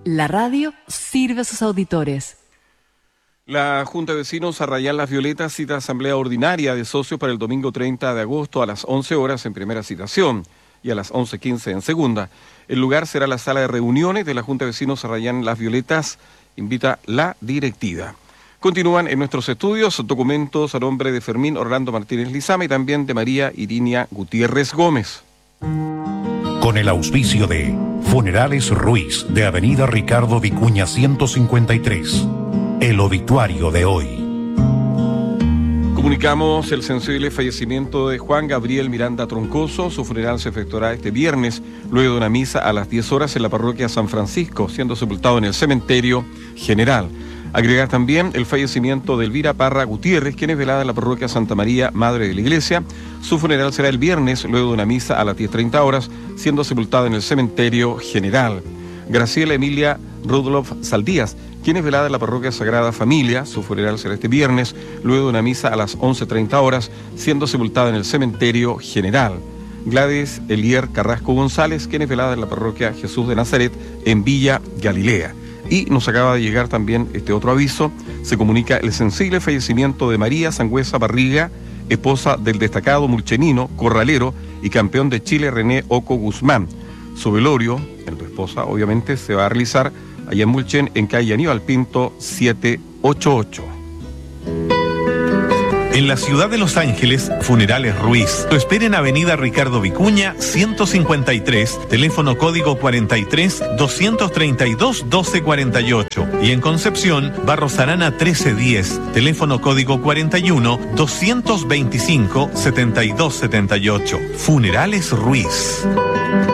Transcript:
La radio sirve a sus auditores. La Junta de Vecinos Arrayán Las Violetas cita asamblea ordinaria de socios para el domingo 30 de agosto a las 11 horas en primera citación y a las 11:15 en segunda. El lugar será la sala de reuniones de la Junta de Vecinos Arrayán Las Violetas, invita la directiva. Continúan en nuestros estudios documentos a nombre de Fermín Orlando Martínez Lizama y también de María Irinia Gutiérrez Gómez. Con el auspicio de Funerales Ruiz de Avenida Ricardo Vicuña 153. El obituario de hoy. Comunicamos el sensible fallecimiento de Juan Gabriel Miranda Troncoso. Su funeral se efectuará este viernes, luego de una misa a las 10 horas en la parroquia San Francisco, siendo sepultado en el cementerio general. Agregar también el fallecimiento de Elvira Parra Gutiérrez, quien es velada en la parroquia Santa María, Madre de la Iglesia. Su funeral será el viernes, luego de una misa a las 10:30 horas, siendo sepultada en el cementerio general. Graciela Emilia Rudolf Saldías, quien es velada en la parroquia Sagrada Familia. Su funeral será este viernes, luego de una misa a las 11:30 horas, siendo sepultada en el cementerio general. Gladys Elier Carrasco González, quien es velada en la parroquia Jesús de Nazaret, en Villa Galilea. Y nos acaba de llegar también este otro aviso. Se comunica el sensible fallecimiento de María Sangüesa Barriga, esposa del destacado mulchenino, corralero y campeón de Chile René Oco Guzmán. Su velorio, el de tu esposa, obviamente, se va a realizar allá en Mulchen, en calle Aníbal Pinto 788. En la ciudad de Los Ángeles, Funerales Ruiz. Lo espera en Avenida Ricardo Vicuña 153, teléfono código 43 232 1248. Y en Concepción, Barros Arana 1310, teléfono código 41 225 7278. Funerales Ruiz.